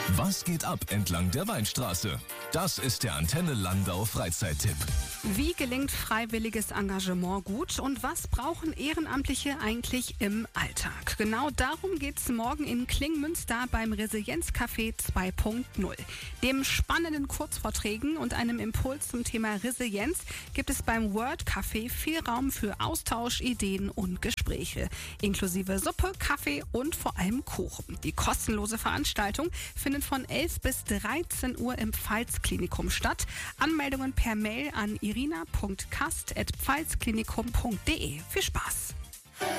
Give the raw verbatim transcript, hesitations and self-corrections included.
Was geht ab entlang der Weinstraße? Das ist der Antenne Landau Freizeittipp. Wie gelingt freiwilliges Engagement gut und was brauchen Ehrenamtliche eigentlich im Alltag? Genau darum geht's morgen in Klingmünster beim Resilienzcafé zwei Punkt null. Neben spannenden Kurzvorträgen und einem Impuls zum Thema Resilienz gibt es beim Word Café viel Raum für Austausch, Ideen und Gespräche, inklusive Suppe, Kaffee und vor allem Kuchen. Die kostenlose Veranstaltung findet von elf bis dreizehn Uhr im Pfalzklinikum statt. Anmeldungen per Mail an irina punkt kast at pfalzklinikum punkt de. Viel Spaß!